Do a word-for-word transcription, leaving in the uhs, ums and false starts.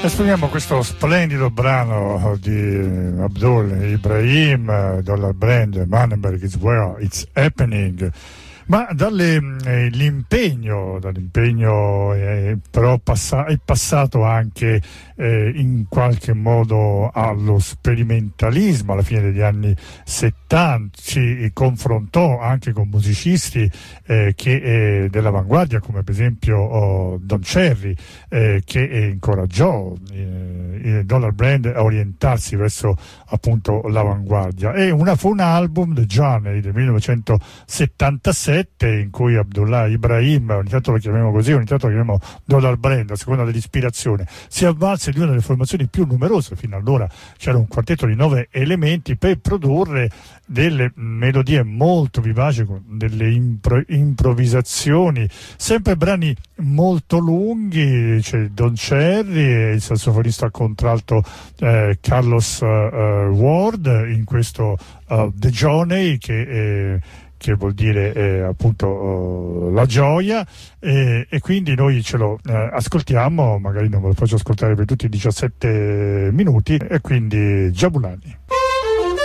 Esprimiamo questo splendido brano di Abdul Ibrahim, Dollar Brand, Manenberg is where it's happening. Ma dall'impegno, dall'impegno è, però passa, è passato anche eh, in qualche modo allo sperimentalismo. Alla fine degli anni settanta si confrontò anche con musicisti eh, che, eh, dell'avanguardia, come per esempio oh, Don Cherry, eh, che eh, incoraggiò eh, Dollar Brand a orientarsi verso appunto l'avanguardia. E una, fu un album, The Journey, del millenovecentosettantasette, in cui Abdullah Ibrahim, ogni tanto lo chiamiamo così, ogni tanto lo chiamiamo Dollar Brand a seconda dell'ispirazione, si avvalse di una delle formazioni più numerose. Fino allora c'era un quartetto di nove elementi per produrre delle melodie molto vivaci, con delle impro- improvvisazioni, sempre brani molto lunghi. C'è Don Cherry e il sassofonista al contralto eh, Carlos uh, Ward in questo uh, The Journey, che eh, che vuol dire eh, appunto uh, la gioia, eh, e quindi noi ce lo eh, ascoltiamo, magari non ve lo faccio ascoltare per tutti i diciassette minuti, e quindi Jabulani.